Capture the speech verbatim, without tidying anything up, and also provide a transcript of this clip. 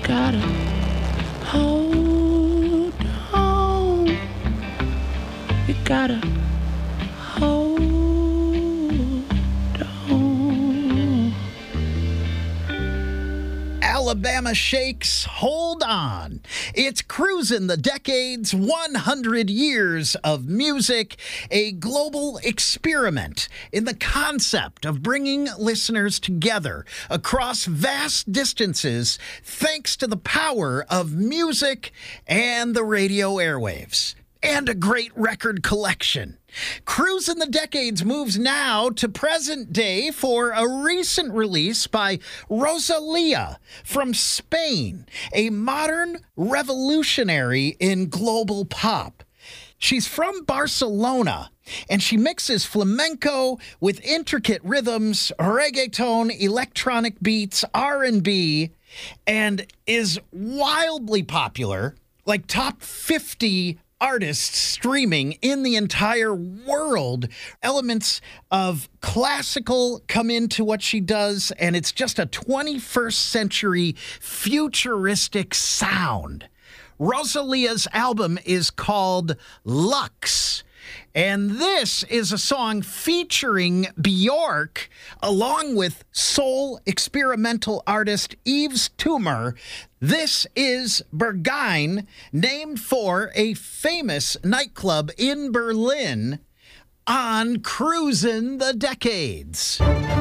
gotta hold on. You gotta hold on. Alabama Shakes, Hold On. It's Cruisin' the Decades, one hundred years of music, a global experiment in the concept of bringing listeners together across vast distances thanks to the power of music and the radio airwaves. And a great record collection. Cruisin' the Decades moves now to present day for a recent release by Rosalía from Spain, a modern revolutionary in global pop. She's from Barcelona, and she mixes flamenco with intricate rhythms, reggaeton, electronic beats, R and B, and is wildly popular, like top fifty artists streaming in the entire world. Elements of classical come into what she does, and it's just a twenty-first century futuristic sound. Rosalía's album is called Lux, and this is a song featuring Björk along with soul experimental artist Yves Tumor. This is Berghain, named for a famous nightclub in Berlin, on Cruisin' the Decades.